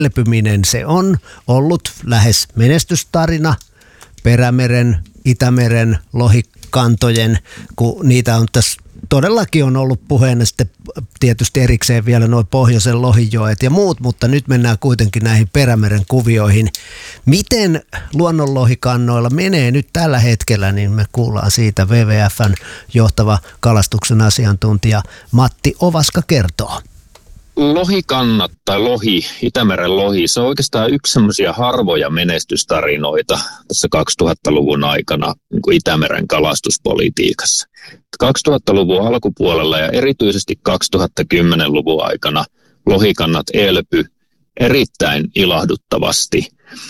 elpyminen, se on ollut lähes menestystarina Perämeren, Itämeren lohikantojen, kun niitä on tässä todellakin on ollut puheena sitten tietysti erikseen vielä nuo pohjoisen lohijoet ja muut, mutta nyt mennään kuitenkin näihin Perämeren kuvioihin. Miten luonnonlohikannoilla menee nyt tällä hetkellä, niin me kuullaan siitä WWF:n johtava kalastuksen asiantuntija Matti Ovaska kertoo. Lohikannat tai lohi, Itämeren lohi, se on oikeastaan yksi semmoisia harvoja menestystarinoita tässä 2000-luvun aikana niin kuin Itämeren kalastuspolitiikassa. 2000-luvun alkupuolella ja erityisesti 2010-luvun aikana lohikannat elpy erittäin ilahduttavasti.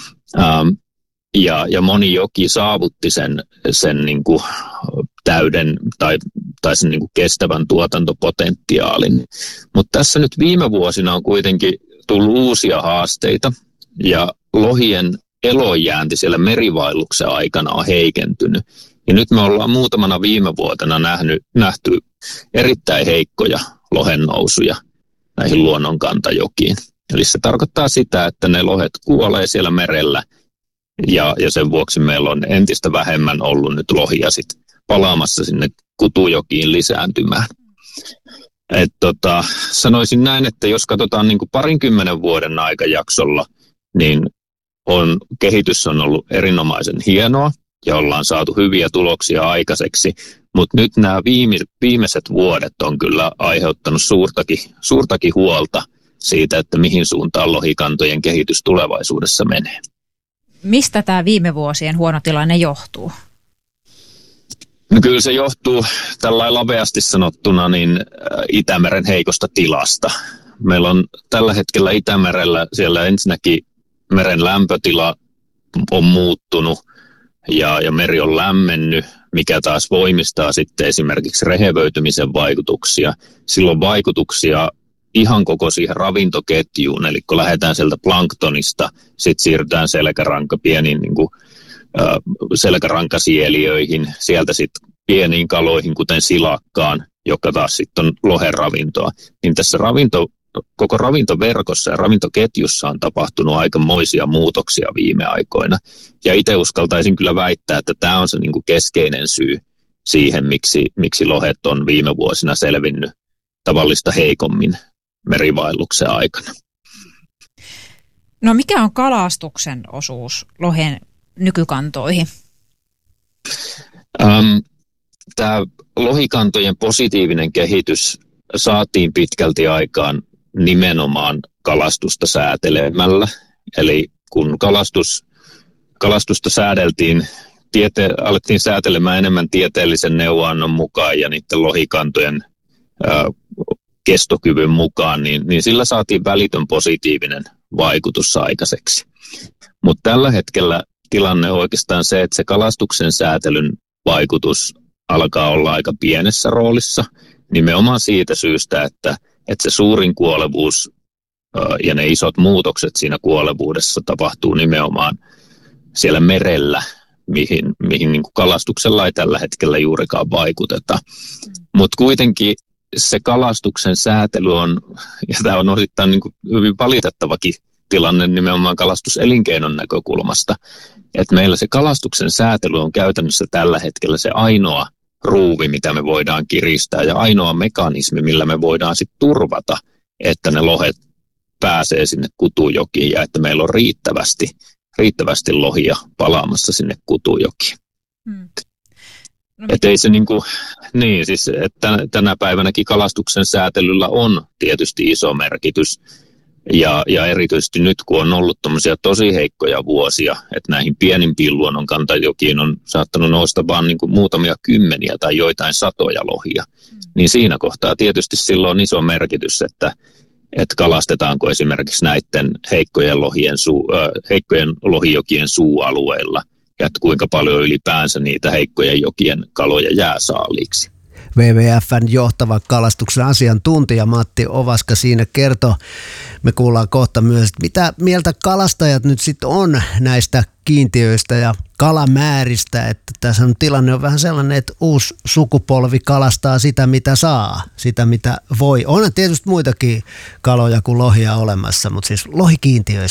Ja moni joki saavutti sen niin kuin täyden tai sen niin kuin kestävän tuotantopotentiaalin. Mutta tässä nyt viime vuosina on kuitenkin tullut uusia haasteita ja lohien elonjäänti siellä merivaelluksen aikana on heikentynyt. Ja nyt me ollaan muutamana viime vuotena nähty erittäin heikkoja lohennousuja näihin luonnonkantajokiin. Eli se tarkoittaa sitä, että ne lohet kuolee siellä merellä ja sen vuoksi meillä on entistä vähemmän ollut nyt lohia sit palaamassa sinne kutujokiin lisääntymään. Sanoisin näin, että jos katsotaan niin kuin 20 vuoden aikajaksolla, niin kehitys on ollut erinomaisen hienoa ja ollaan saatu hyviä tuloksia aikaiseksi, mutta nyt nämä viimeiset vuodet on kyllä aiheuttanut suurtakin huolta siitä, että mihin suuntaan lohikantojen kehitys tulevaisuudessa menee. Mistä tämä viime vuosien huono tilanne johtuu? No kyllä se johtuu tällä laveasti sanottuna niin Itämeren heikosta tilasta. Meillä on tällä hetkellä Itämerellä siellä ensinnäkin meren lämpötila on muuttunut ja meri on lämmennyt, mikä taas voimistaa sitten esimerkiksi rehevöitymisen vaikutuksia. Silloin vaikutuksia ihan koko siihen ravintoketjuun, eli kun lähdetään sieltä planktonista, sitten siirrytään pieniin niin kuin selkärankasieliöihin, sieltä sitten pieniin kaloihin, kuten silakkaan, joka taas sitten on lohen ravintoa. Niin tässä koko ravintoverkossa ja ravintoketjussa on tapahtunut aikamoisia muutoksia viime aikoina. Ja itse uskaltaisin kyllä väittää, että tämä on se niin kuin keskeinen syy siihen, miksi lohet on viime vuosina selvinnyt tavallista heikommin merivaelluksen aikana. No mikä on kalastuksen osuus lohen nykykantoihin? Tämä lohikantojen positiivinen kehitys saatiin pitkälti aikaan nimenomaan kalastusta säätelemällä. Eli kun kalastusta säädeltiin, alettiin säätelemään enemmän tieteellisen neuvonannon mukaan ja niiden lohikantojen kestokyvyn mukaan, niin sillä saatiin välitön positiivinen vaikutus aikaiseksi. Mutta tällä hetkellä tilanne on oikeastaan se, että se kalastuksen säätelyn vaikutus alkaa olla aika pienessä roolissa, nimenomaan siitä syystä, että se suurin kuolevuus ja ne isot muutokset siinä kuolevuudessa tapahtuu nimenomaan siellä merellä, mihin niin kuin kalastuksella ei tällä hetkellä juurikaan vaikuteta. Mutta kuitenkin se kalastuksen säätely on, ja tämä on osittain niin kuin hyvin valitettavakin tilanne nimenomaan kalastuselinkeinon näkökulmasta, että meillä se kalastuksen säätely on käytännössä tällä hetkellä se ainoa ruuvi, mitä me voidaan kiristää ja ainoa mekanismi, millä me voidaan sitten turvata, että ne lohet pääsee sinne kutujokiin ja että meillä on riittävästi lohia palaamassa sinne kutujokiin. Että ei se että tänä päivänäkin kalastuksen säätelyllä on tietysti iso merkitys. Ja erityisesti nyt, kun on ollut tommosia tosi heikkoja vuosia, että näihin pienimpiin luonnonkantajokiin on saattanut nousta vaan niin kuin muutamia kymmeniä tai joitain satoja lohia, niin siinä kohtaa tietysti silloin on iso merkitys, että kalastetaanko esimerkiksi näiden heikkojen lohijokien suualueilla ja että kuinka paljon ylipäänsä niitä heikkojen jokien kaloja jää saaliiksi. WWF:n johtava kalastuksen asiantuntija Matti Ovaska siinä kertoo. Me kuullaan kohta myös, että mitä mieltä kalastajat nyt sitten on näistä kiintiöistä ja kalamääristä, että tässä on tilanne on vähän sellainen, että uusi sukupolvi kalastaa sitä, mitä saa, sitä, mitä voi. On tietysti muitakin kaloja kuin lohia olemassa, mutta siis lohikiintiöistä